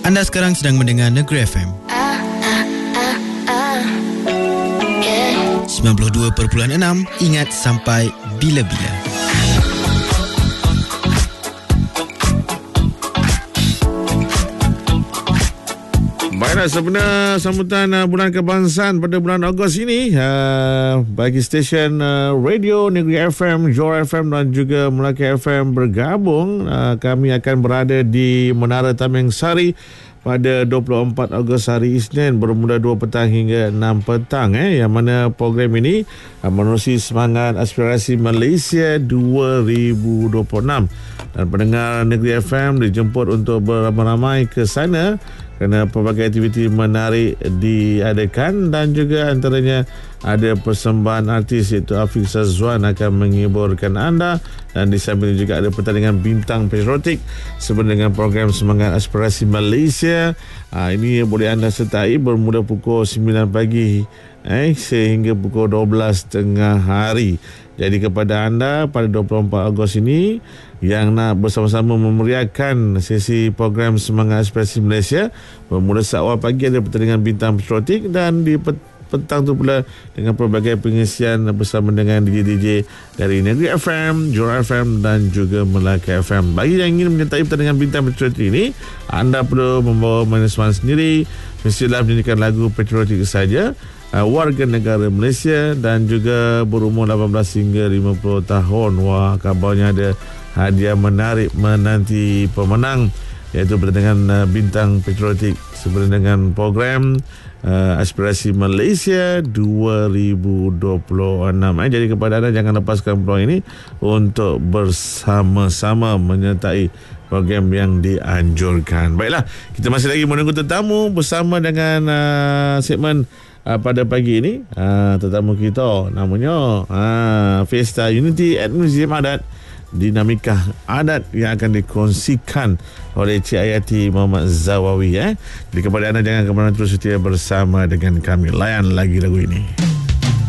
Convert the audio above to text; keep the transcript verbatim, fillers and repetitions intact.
Anda sekarang sedang mendengar Negeri F M sembilan puluh dua perpuluhan enam. Ingat sampai bila-bila. Baiklah, sebenar sambutan uh, bulan kebangsaan pada bulan Ogos ini uh, bagi stesen uh, radio Negeri F M, Johor F M dan juga Melaka F M bergabung, uh, kami akan berada di Menara Tameng Sari pada dua puluh empat Ogos hari Isnin bermula dua petang hingga enam petang eh yang mana program ini uh, menerusi semangat aspirasi Malaysia dua ribu dua puluh enam dan pendengar Negeri F M dijemput untuk beramai-ramai ke sana kerana pelbagai aktiviti menarik diadakan dan juga antaranya ada persembahan artis iaitu Afiq Sazwan akan menghiburkan anda dan di samping juga ada pertandingan bintang patriotik sempena dengan program semangat aspirasi Malaysia. Ha, ini boleh anda sertai bermula pukul sembilan pagi eh, sehingga pukul dua belas tengah hari. Jadi kepada anda pada dua puluh empat Ogos ini yang nak bersama-sama memeriahkan sesi program Semangat Aspirasi Malaysia, bermula seawal pagi ada pertandingan bintang patriotik dan di petang tu pula dengan pelbagai pengisian bersama dengan D J D J dari Negeri F M, Johor F M dan juga Melaka F M. Bagi yang ingin menyertai pertandingan bintang patriotik ini, anda perlu membawa management sendiri, mestilah menyanyikan lagu patriotik saja, uh, warga negara Malaysia dan juga berumur lapan belas hingga lima puluh tahun. Wah, kabarnya ada hadiah menarik menanti pemenang iaitu pertandingan uh, bintang patriotik sempena dengan program uh, aspirasi Malaysia dua ribu dua puluh enam. Eh, jadi kepada anda jangan lepaskan peluang ini untuk bersama-sama menyertai program yang dianjurkan. Baiklah, kita masih lagi menunggu tetamu bersama dengan uh, segmen uh, pada pagi ini. Uh, tetamu kita namanya uh, Fiesta Unity at Museum Adat, dinamika adat yang akan dikongsikan oleh Cik Ayati Muhammad Zawawi. Eh? Jadi kepada anda jangan ke mana, terus setia bersama dengan kami. Layan lagi lagu ini.